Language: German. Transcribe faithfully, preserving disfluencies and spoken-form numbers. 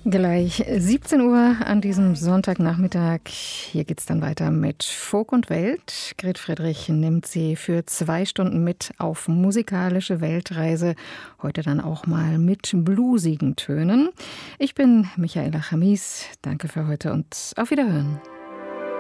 Gleich siebzehn Uhr an diesem Sonntagnachmittag. Hier geht's dann weiter mit Folk und Welt. Grit Friedrich nimmt Sie für zwei Stunden mit auf musikalische Weltreise. Heute dann auch mal mit bluesigen Tönen. Ich bin Michaela Chamis. Danke für heute und auf Wiederhören.